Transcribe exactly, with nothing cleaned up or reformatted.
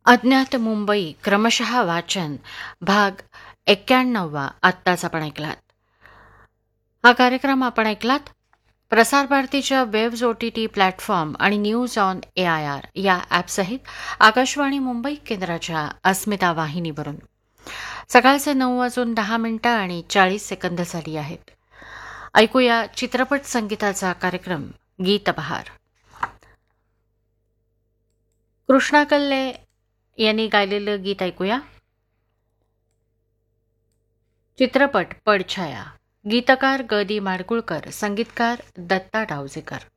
अज्ञात मुंबई क्रमशः वाचन भाग एक्क्याण्णवा आत्ताच आपण ऐकलात. हा कार्यक्रम आपण ऐकलात प्रसार भारतीच्या waves O T T platform आणि news on A I R या ॲपसहित आकाशवाणी मुंबई केंद्राच्या अस्मिता वाहिनीवरून. सकाळचे नऊ वाजून दहा मिनिटं आणि चाळीस सेकंद झाली आहेत. ऐकूया चित्रपट संगीताचा कार्यक्रम गीतबहार. कृष्णा कल्ले यांनी गायलेलं गीत ऐकूया. चित्रपट पडछाया. गीतकार ग दी माडगुळकर, संगीतकार दत्ता डावजेकर.